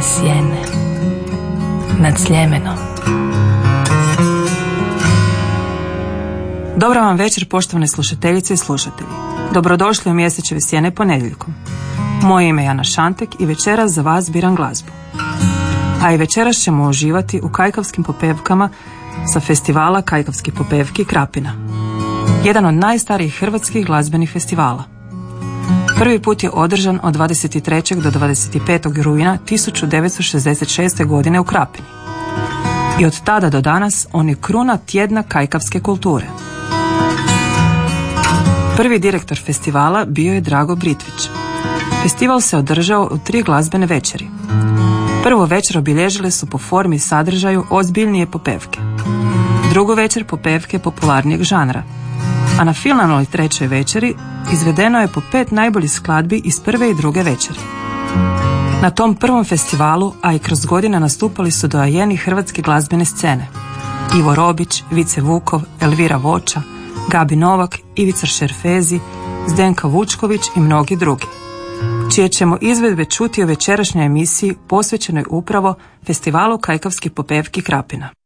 sjene nad Sljemenom. Dobar vam večer, poštovane slušateljice i slušatelji. Dobrodošli u Mjesečeve sjene ponedjeljkom. Moje ime je Jana Šantek i večeras za vas biram glazbu. A i večeras ćemo uživati u kajkavskim popevkama sa festivala Kajkavskih popevki Krapina. Jedan od najstarijih hrvatskih glazbenih festivala. Prvi put je održan od 23. do 25. rujna 1966. godine u Krapini. I od tada do danas on je kruna tjedna kajkavske kulture. Prvi direktor festivala bio je Drago Britvić. Festival se održao u 3 glazbene večeri. Prvu večer obilježile su po formi i sadržaju ozbiljnije popevke. Drugu večer popevke popularnijeg žanra. A na finalnoj 3. večeri izvedeno je po 5 najboljih skladbi iz prve i druge večeri. Na tom prvom festivalu, a i kroz godine nastupali su doajeni hrvatske glazbene scene. Ivo Robić, Vice Vukov, Elvira Voča, Gabi Novak, Ivica Šerfezi, Zdenka Vučković i mnogi drugi, čije ćemo izvedbe čuti u večerašnjoj emisiji posvećenoj upravo festivalu Kajkavskih popevki Krapina.